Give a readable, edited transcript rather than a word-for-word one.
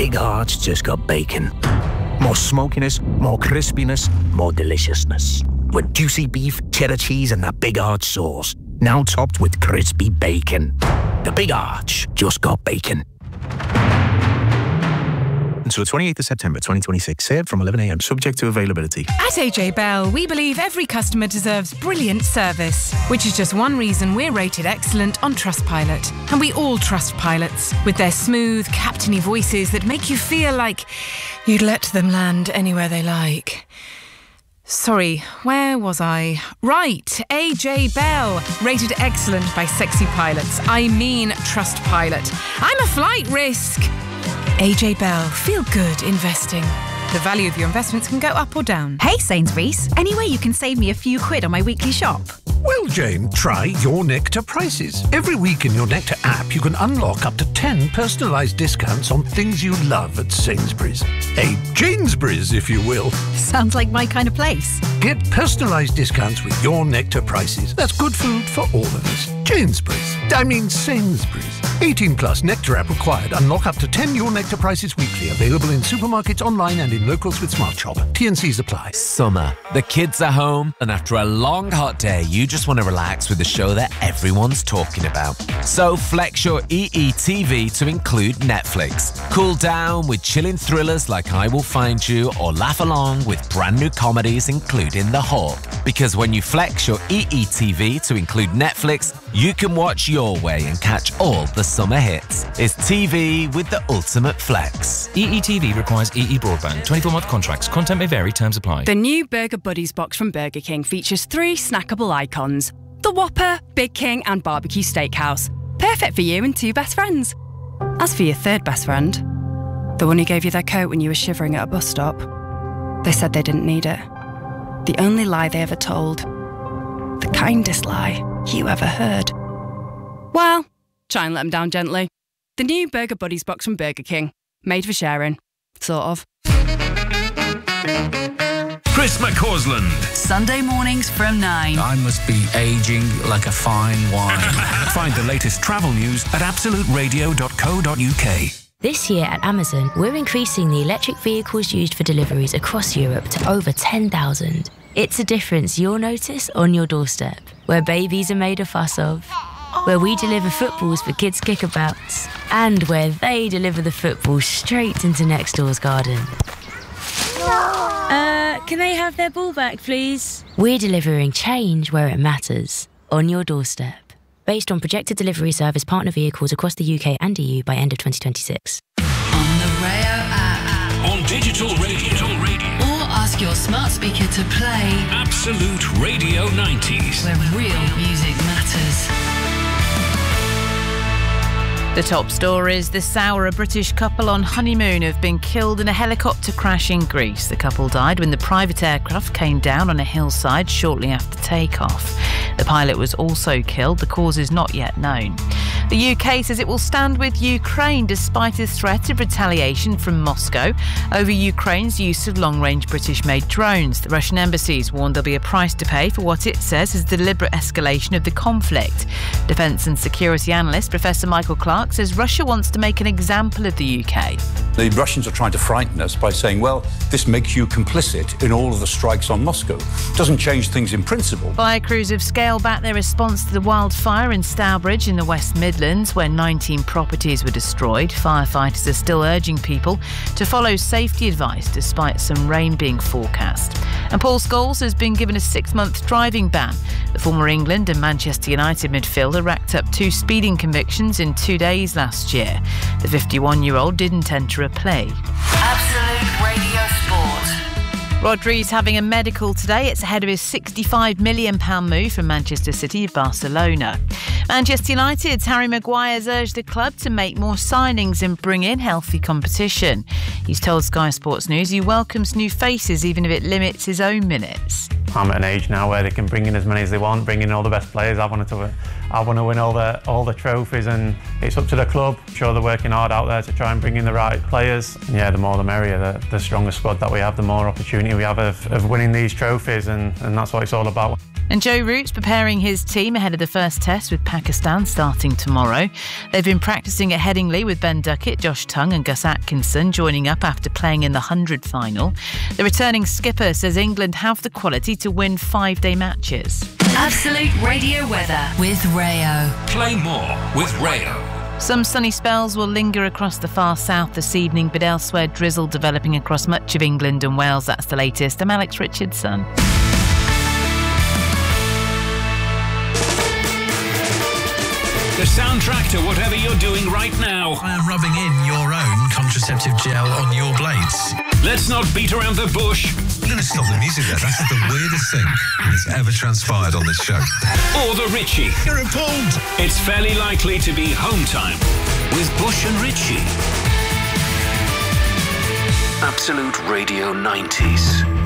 Big Arch just got bacon. More smokiness, more crispiness, more deliciousness. With juicy beef, cheddar cheese and that Big Arch sauce. Now topped with crispy bacon. The Big Arch just got bacon. Until the 28th of September 2026. Served from 11 a.m. Subject to availability. At AJ Bell, we believe every customer deserves brilliant service, which is just one reason we're rated excellent on Trustpilot. And we all trust pilots, with their smooth, captainy voices that make you feel like you'd let them land anywhere they like. Sorry, where was I? Right, AJ Bell, rated excellent by sexy pilots. I mean Trustpilot. I'm a flight risk. AJ Bell, feel good investing. The value of your investments can go up or down. Hey Sainsbury's, any way you can save me a few quid on my weekly shop? Well, Jane, try Your Nectar prices. Every week in Your Nectar app, you can unlock up to 10 personalised discounts on things you love at Sainsbury's. A Janesbury's, if you will. Sounds like my kind of place. Get personalised discounts with Your Nectar prices. That's good food for all of us. Janesbury's. Sainsbury's. 18 plus Nectar app required. Unlock up to 10 Your Nectar prices weekly. Available in supermarkets, online and in locals with Smart Shop. T&Cs apply. Summer. The kids are home and after a long hot day, you just want to relax with a show that everyone's talking about. So flex your EETV to include Netflix. Cool down with chilling thrillers like I Will Find You or laugh along with brand new comedies including The Hawk. Because when you flex your EETV to include Netflix, you can watch your way and catch all the summer hits. It's TV with the ultimate flex. EETV requires EE broadband. 24-month contracts. Content may vary. Terms apply. The new Burger Buddies box from Burger King features 3 snackable icons. The Whopper, Big King and Barbecue Steakhouse. Perfect for you and 2 best friends. As for your 3rd best friend, the one who gave you their coat when you were shivering at a bus stop, they said they didn't need it. The only lie they ever told. The kindest lie you ever heard. Well, try and let them down gently. The new Burger Buddies box from Burger King. Made for sharing. Sort of. Chris McCausland. Sunday mornings from 9. I must be ageing like a fine wine. Find the latest travel news at absoluteradio.co.uk. This year at Amazon, we're increasing the electric vehicles used for deliveries across Europe to over 10,000. It's a difference you'll notice on your doorstep, where babies are made a fuss of, where we deliver footballs for kids' kickabouts, and where they deliver the football straight into next door's garden. Can they have their ball back, please? We're delivering change where it matters, on your doorstep. Based on projected delivery service partner vehicles across the UK and EU by end of 2026. On the Rayo app. On digital radio. Or ask your smart speaker to play Absolute Radio 90s. where real music matters. The top stories: the Sour, a British couple on honeymoon, have been killed in a helicopter crash in Greece. The couple died when the private aircraft came down on a hillside shortly after takeoff. The pilot was also killed. The cause is not yet known. The UK says it will stand with Ukraine despite a threat of retaliation from Moscow over Ukraine's use of long-range British-made drones. The Russian embassy has warned there'll be a price to pay for what it says is deliberate escalation of the conflict. Defence and security analyst Professor Michael Clark says Russia wants to make an example of the UK. The Russians are trying to frighten us by saying, well, this makes you complicit in all of the strikes on Moscow. Doesn't change things in principle. Fire crews have scaled back their response to the wildfire in Stourbridge in the West Midlands, where 19 properties were destroyed. Firefighters are still urging people to follow safety advice despite some rain being forecast. And Paul Scholes has been given a 6-month driving ban. The former England and Manchester United midfielder racked up 2 speeding convictions in 2 days last year. The 51-year-old didn't enter a plea. Absolute Radio Sport. Rodri's having a medical today. It's ahead of his £65 million move from Manchester City to Barcelona. Manchester United's Harry Maguire's urged the club to make more signings and bring in healthy competition. He's told Sky Sports News he welcomes new faces even if it limits his own minutes. I'm at an age now where they can bring in as many as they want, bring in all the best players. I want to win all the trophies, and it's up to the club. I'm sure they're working hard out there to try and bring in the right players. And yeah, the more the merrier. The stronger squad that we have, the more opportunity we have of winning these trophies, and that's what it's all about. And Joe Root's preparing his team ahead of the first test with Pakistan starting tomorrow. They've been practising at Headingley with Ben Duckett, Josh Tongue and Gus Atkinson joining up after playing in the 100 final. The returning skipper says England have the quality to win 5-day matches. Absolute Radio weather with Rayo. Play more with Rayo. Some sunny spells will linger across the far south this evening, but elsewhere drizzle developing across much of England and Wales. That's the latest. I'm Alex Richardson. The soundtrack to whatever you're doing right now. I am rubbing in your own contraceptive gel on your blades. Let's not beat around the bush. We're going to stop the music there. That's the weirdest thing that's ever transpired on this show. Or the Richie. You're appalled. It's fairly likely to be home time with Bush and Richie. Absolute Radio 90s.